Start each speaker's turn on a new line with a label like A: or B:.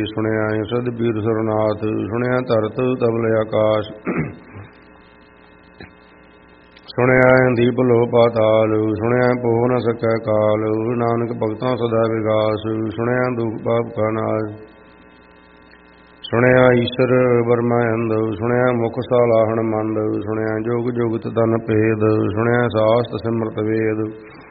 A: ਸੁਣਿਆ ਸਦ ਬੀਰ ਸਰਨਾਥ, ਸੁਣਿਆ ਧਰਤ ਤਬਲ ਆਕਾਸ਼, ਸੁਣਿਆ ਦੀਪ ਲੋ ਪਾਤਾਲ, ਸੁਣਿਆ ਪੋ ਨ ਸਕੈ ਕਾਲ। ਨਾਨਕ ਭਗਤਾਂ ਸਦਾ ਵਿਗਾਸ, ਸੁਣਿਆ ਦੁਖ ਪਾਪ ਕਾ ਨਾਸ਼। ਸੁਣਿਆ ਈਸ਼ਰ ਬਰਮਾਨੰਦ, ਸੁਣਿਆ ਮੁਖ ਸਾਲਾਹਣ ਮੰਦ, ਸੁਣਿਆ ਜੋਗ ਜੁਗਤ ਤਨ ਭੇਦ, ਸੁਣਿਆ ਸਾਸਤ ਸਿਮਰਤ ਵੇਦ।